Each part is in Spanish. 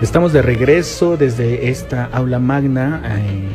Estamos de regreso desde esta aula magna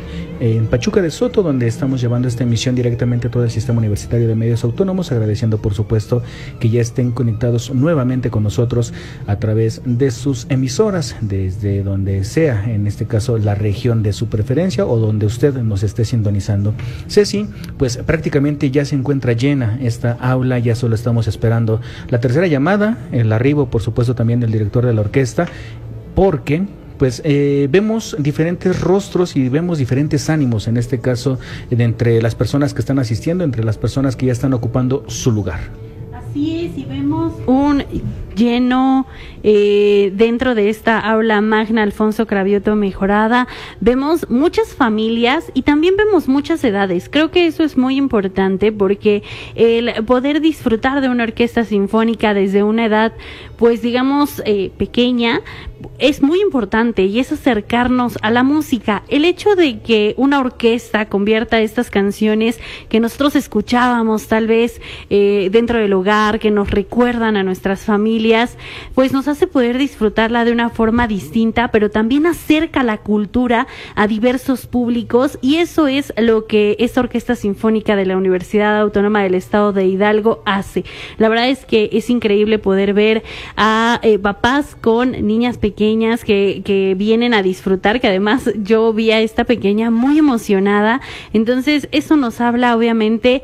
en Pachuca de Soto, donde estamos llevando esta emisión directamente a todo el Sistema Universitario de Medios Autónomos, agradeciendo por supuesto que ya estén conectados nuevamente con nosotros a través de sus emisoras, desde donde sea, en este caso la región de su preferencia o donde usted nos esté sintonizando. Ceci, pues prácticamente ya se encuentra llena esta aula, ya solo estamos esperando la tercera llamada, el arribo por supuesto también del director de la orquesta, porque pues vemos diferentes rostros y vemos diferentes ánimos, en este caso, entre las personas que están asistiendo, entre las personas que ya están ocupando su lugar. Así es, y vemos un lleno dentro de esta aula magna Alfonso Cravioto mejorada. Vemos muchas familias y también vemos muchas edades. Creo que eso es muy importante porque el poder disfrutar de una orquesta sinfónica desde una edad, pues digamos, pequeña, es muy importante y es acercarnos a la música. El hecho de que una orquesta convierta estas canciones que nosotros escuchábamos tal vez dentro del hogar, que nos recuerdan a nuestras familias, pues nos hace poder disfrutarla de una forma distinta, pero también acerca la cultura a diversos públicos, y eso es lo que esta Orquesta Sinfónica de la Universidad Autónoma del Estado de Hidalgo hace. La verdad es que es increíble poder ver a papás con niñas pequeñas que vienen a disfrutar, que además yo vi a esta pequeña muy emocionada. Entonces eso nos habla obviamente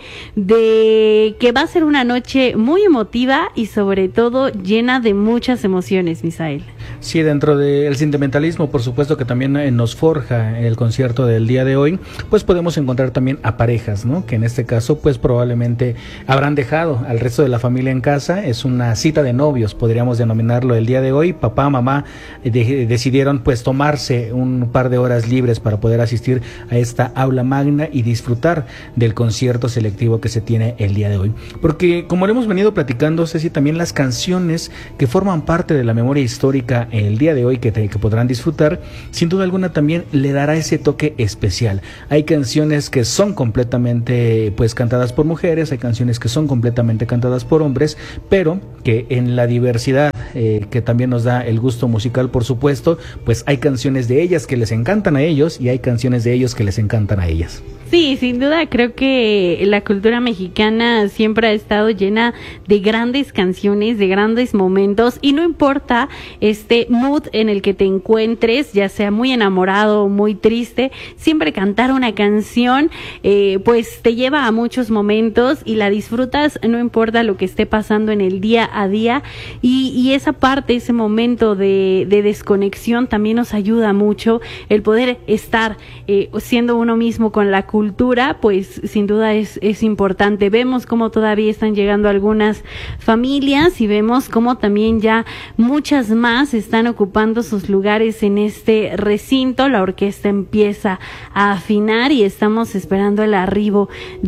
de que va a ser una noche muy emotiva y sobre todo llena de muchas emociones, Misael. Sí, dentro del sentimentalismo, por supuesto que también nos forja el concierto del día de hoy, pues podemos encontrar también a parejas, ¿no? Que en este caso, pues probablemente habrán dejado al resto de la familia en casa. Es una cita de novios, podríamos denominarlo el día de hoy. Papá, mamá decidieron pues tomarse un par de horas libres para poder asistir a esta aula magna y disfrutar del concierto selectivo que se tiene el día de hoy. Porque como lo hemos venido platicando, Ceci, también las canciones que forman parte de la memoria histórica el día de hoy que podrán disfrutar, sin duda alguna también le dará ese toque especial. Hay canciones que son completamente pues cantadas por mujeres, hay canciones que son completamente cantadas por hombres, pero que en la diversidad que también nos da el gusto musical, por supuesto, pues hay canciones de ellas que les encantan a ellos y hay canciones de ellos que les encantan a ellas. Sí, sin duda, creo que la cultura mexicana siempre ha estado llena de grandes canciones, de grandes momentos, y no importa este mood en el que te encuentres, ya sea muy enamorado o muy triste, siempre cantar una canción pues te lleva a muchos momentos y la disfrutas, no importa lo que esté pasando en el día a día, y esa parte, ese momento de desconexión también nos ayuda mucho, el poder estar siendo uno mismo con la cultura, pues sin duda es importante. Vemos cómo todavía están llegando algunas familias y vemos cómo también ya muchas más están ocupando sus lugares en este recinto. La orquesta empieza a afinar y estamos esperando el arribo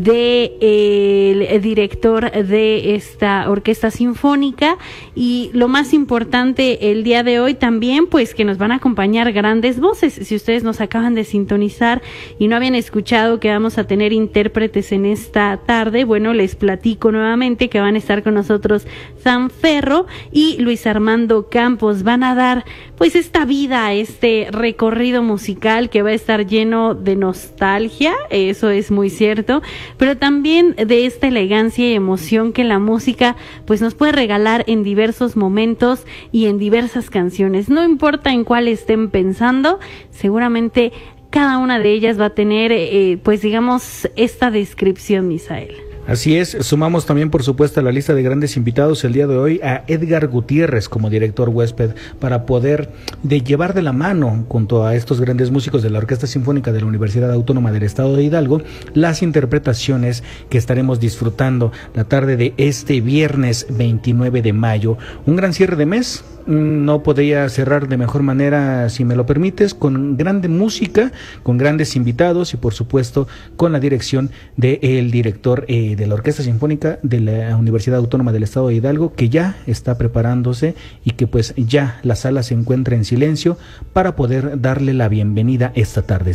del director de esta orquesta sinfónica, y lo más importante el día de hoy también, pues que nos van a acompañar grandes voces. Si ustedes nos acaban de sintonizar y no habían escuchado que vamos a tener intérpretes en esta tarde, bueno, les platico nuevamente que van a estar con nosotros Sam Ferro y Luis Armando Campos. Van a dar pues esta vida, este recorrido musical que va a estar lleno de nostalgia, eso es muy cierto, pero también de esta elegancia y emoción que la música pues nos puede regalar en diversos momentos y en diversas canciones. No importa en cuál estén pensando, seguramente cada una de ellas va a tener, pues digamos, esta descripción, Misael. Así es, sumamos también por supuesto a la lista de grandes invitados el día de hoy a Edgar Gutiérrez como director huésped, para poder llevar de la mano junto a estos grandes músicos de la Orquesta Sinfónica de la Universidad Autónoma del Estado de Hidalgo las interpretaciones que estaremos disfrutando la tarde de este viernes 29 de mayo, un gran cierre de mes. No podría cerrar de mejor manera, si me lo permites, con grande música, con grandes invitados y por supuesto con la dirección del director de la Orquesta Sinfónica de la Universidad Autónoma del Estado de Hidalgo, que ya está preparándose y que pues ya la sala se encuentra en silencio para poder darle la bienvenida esta tarde, Ceci.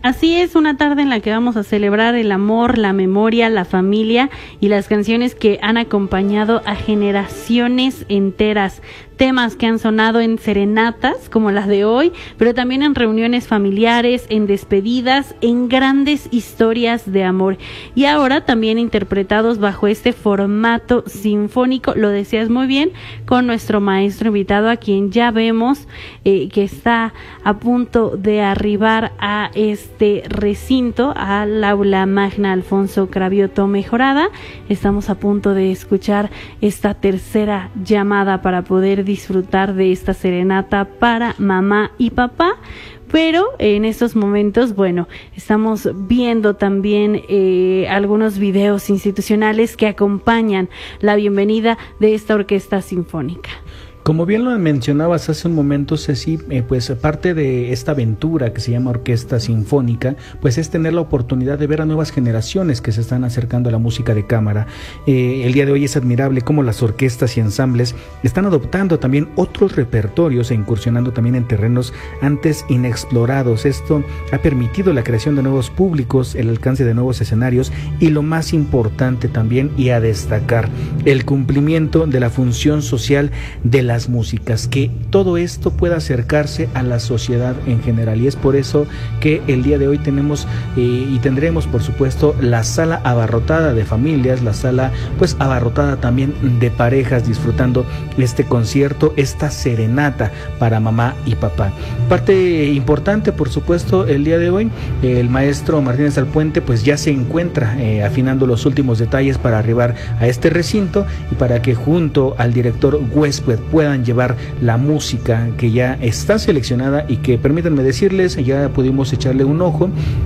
Así es, una tarde en la que vamos a celebrar el amor, la memoria, la familia y las canciones que han acompañado a generaciones enteras. Temas que han sonado en serenatas como las de hoy, pero también en reuniones familiares, en despedidas, en grandes historias de amor. Y ahora también interpretados bajo este formato sinfónico, lo decías muy bien, con nuestro maestro invitado, a quien ya vemos que está a punto de arribar a este recinto, al aula magna Alfonso Cravioto Mejorada. Estamos a punto de escuchar esta tercera llamada para poder disfrutar de esta serenata para mamá y papá. Pero en estos momentos, bueno, estamos viendo también algunos videos institucionales que acompañan la bienvenida de esta orquesta sinfónica. Como bien lo mencionabas hace un momento, Ceci, pues parte de esta aventura que se llama Orquesta Sinfónica, pues es tener la oportunidad de ver a nuevas generaciones que se están acercando a la música de cámara. El día de hoy es admirable cómo las orquestas y ensambles están adoptando también otros repertorios e incursionando también en terrenos antes inexplorados. Esto ha permitido la creación de nuevos públicos, el alcance de nuevos escenarios y, lo más importante también y a destacar, el cumplimiento de la función social de las músicas, que todo esto pueda acercarse a la sociedad en general. Y es por eso que el día de hoy tenemos y tendremos, por supuesto, la sala abarrotada de familias, la sala pues abarrotada también de parejas disfrutando este concierto, esta serenata para mamá y papá. Parte importante, por supuesto, el día de hoy, el maestro Martínez Alpuente pues ya se encuentra afinando los últimos detalles para arribar a este recinto y para que junto al director huésped puedan llevar la música que ya está seleccionada y que, permítanme decirles, ya pudimos echarle un ojo.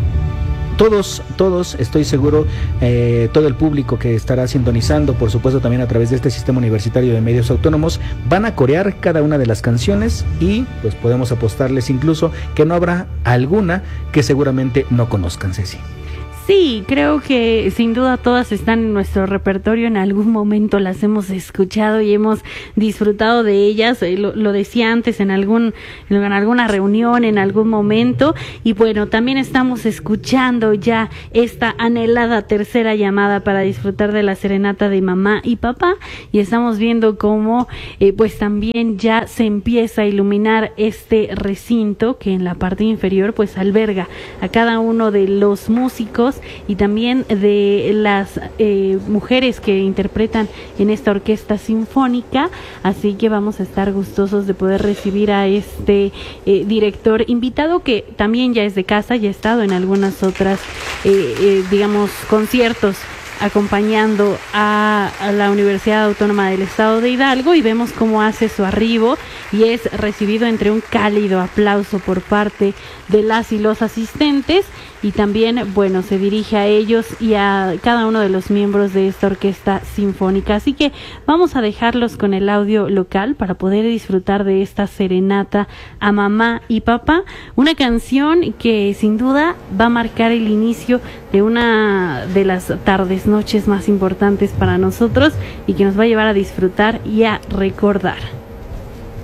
Todos, estoy seguro, todo el público que estará sintonizando, por supuesto también a través de este sistema universitario de medios autónomos, van a corear cada una de las canciones y pues podemos apostarles incluso que no habrá alguna que seguramente no conozcan, Ceci. Sí, creo que sin duda todas están en nuestro repertorio, en algún momento las hemos escuchado y hemos disfrutado de ellas, lo decía antes en alguna reunión, en algún momento, y bueno, también estamos escuchando ya esta anhelada tercera llamada para disfrutar de la serenata de mamá y papá, y estamos viendo cómo pues también ya se empieza a iluminar este recinto que en la parte inferior pues alberga a cada uno de los músicos y también de las mujeres que interpretan en esta orquesta sinfónica, así que vamos a estar gustosos de poder recibir a este director invitado, que también ya es de casa, ya ha estado en algunas otras digamos conciertos acompañando a la Universidad Autónoma del Estado de Hidalgo, y vemos cómo hace su arribo y es recibido entre un cálido aplauso por parte de las y los asistentes, y también, bueno, se dirige a ellos y a cada uno de los miembros de esta orquesta sinfónica. Así que vamos a dejarlos con el audio local para poder disfrutar de esta serenata a mamá y papá, una canción que sin duda va a marcar el inicio de una de las tardes, noches más importantes para nosotros y que nos va a llevar a disfrutar y a recordar.